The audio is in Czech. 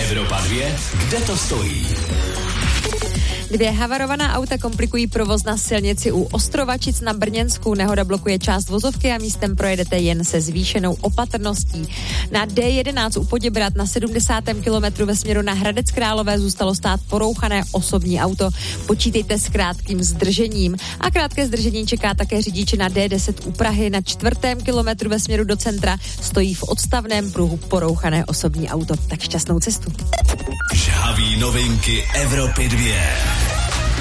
Evropa 2, kde to stojí? 2 havarovaná auta komplikují provoz na silnici u Ostrovačic na Brněnsku. Nehoda blokuje část vozovky a místem projedete jen se zvýšenou opatrností. Na D11 u Poděbrad na 70. kilometru ve směru na Hradec Králové zůstalo stát porouchané osobní auto. Počítejte s krátkým zdržením. A krátké zdržení čeká také řidiče na D10 u Prahy. Na 4. kilometru ve směru do centra stojí v odstavném pruhu porouchané osobní auto. Tak šťastnou cestu. Žhaví novinky Evropy 2.